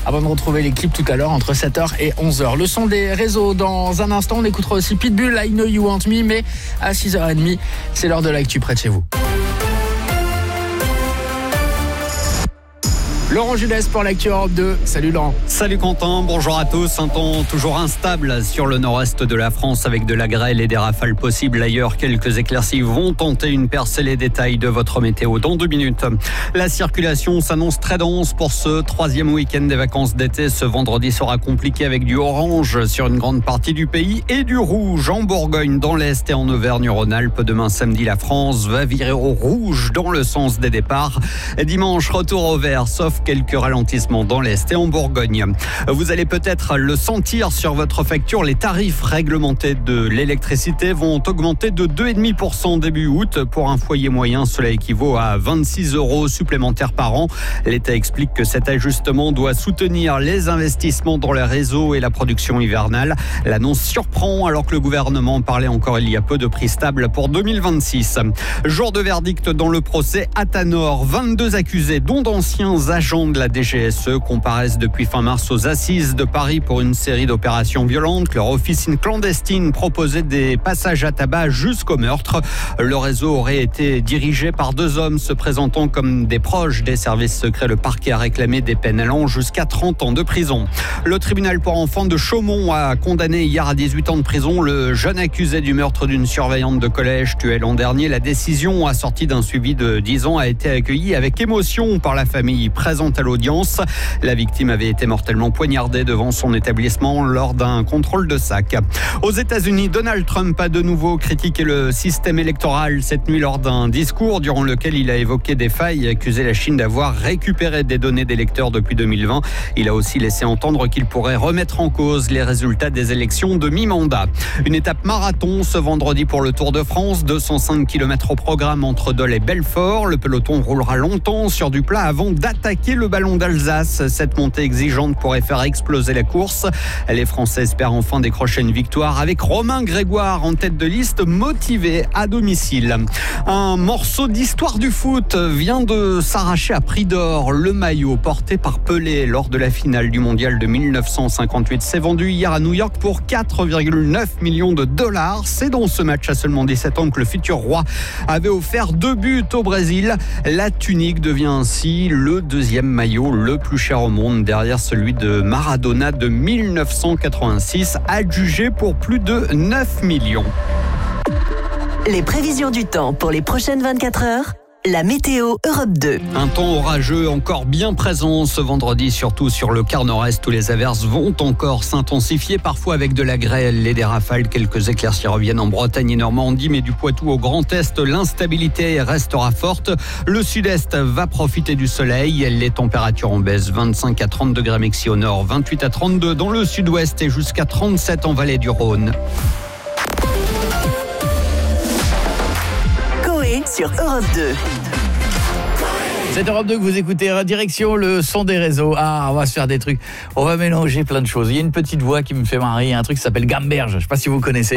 avant de retrouver l'équipe tout à l'heure entre 7h et 11h. Le son des réseaux dans un instant. On écoutera aussi Pitbull, I Know You Want Me, mais à 6h30, c'est l'heure de l'actu près de chez vous. Laurent Jules pour l'actu Europe 2. Salut Laurent. Salut Quentin, bonjour à tous. Un temps toujours instable sur le nord-est de la France avec de la grêle et des rafales possibles ailleurs. Quelques éclaircies vont tenter une percée. Les détails de votre météo dans 2 minutes. La circulation s'annonce très dense pour ce 3e week-end des vacances d'été. Ce vendredi sera compliqué avec du orange sur une grande partie du pays et du rouge en Bourgogne, dans l'Est et en Auvergne-Rhône-Alpes. Demain samedi, la France va virer au rouge dans le sens des départs. Dimanche, retour au vert, sauf quelques ralentissements dans l'Est et en Bourgogne. Vous allez peut-être le sentir sur votre facture. Les tarifs réglementés de l'électricité vont augmenter de 2,5% début août. Pour un foyer moyen, cela équivaut à 26 € supplémentaires par an. L'État explique que cet ajustement doit soutenir les investissements dans les réseaux et la production hivernale. L'annonce surprend alors que le gouvernement parlait encore il y a peu de prix stables pour 2026. Jour de verdict dans le procès Atanor. 22 accusés, dont d'anciens agents de la DGSE, comparaissent depuis fin mars aux assises de Paris pour une série d'opérations violentes. Leur officine clandestine proposait des passages à tabac jusqu'au meurtre. Le réseau aurait été dirigé par 2 hommes se présentant comme des proches des services secrets. Le parquet a réclamé des peines allant jusqu'à 30 ans de prison. Le tribunal pour enfants de Chaumont a condamné hier à 18 ans de prison le jeune accusé du meurtre d'une surveillante de collège tuée l'an dernier. La décision, assortie d'un suivi de 10 ans, a été accueillie avec émotion par la famille présente à l'audience. La victime avait été mortellement poignardée devant son établissement lors d'un contrôle de sac. Aux États-Unis, Donald Trump a de nouveau critiqué le système électoral cette nuit lors d'un discours durant lequel il a évoqué des failles et accusé la Chine d'avoir récupéré des données d'électeurs depuis 2020. Il a aussi laissé entendre qu'il pourrait remettre en cause les résultats des élections de mi-mandat. Une étape marathon ce vendredi pour le Tour de France. 205 km au programme entre Dole et Belfort. Le peloton roulera longtemps sur du plat avant d'attaquer le ballon d'Alsace. Cette montée exigeante pourrait faire exploser la course. Les Français espèrent enfin décrocher une victoire avec Romain Grégoire en tête de liste, motivé à domicile. Un morceau d'histoire du foot vient de s'arracher à prix d'or. Le maillot porté par Pelé lors de la finale du mondial de 1958 s'est vendu hier à New York pour 4,9 millions de dollars. C'est dans ce match à seulement 17 ans que le futur roi avait offert 2 buts au Brésil. La tunique devient ainsi le 2e maillot le plus cher au monde, derrière celui de Maradona de 1986, adjugé pour plus de 9 millions. Les prévisions du temps pour les prochaines 24 heures. La météo Europe 2. Un temps orageux encore bien présent ce vendredi, surtout sur le quart nord-est où les averses vont encore s'intensifier, parfois avec de la grêle et des rafales. Quelques éclaircies reviennent en Bretagne et Normandie, mais du Poitou au Grand Est, l'instabilité restera forte. Le sud-est va profiter du soleil. Les températures en baisse, 25 à 30 degrés maxi au nord, 28 à 32 dans le sud-ouest et jusqu'à 37 en vallée du Rhône. Sur Europe 2. C'est Europe 2 que vous écoutez. Direction le son des réseaux. Ah, on va se faire des trucs. On va mélanger plein de choses. Il y a une petite voix qui me fait marrer. Un truc qui s'appelle Gamberge. Je ne sais pas si vous connaissez.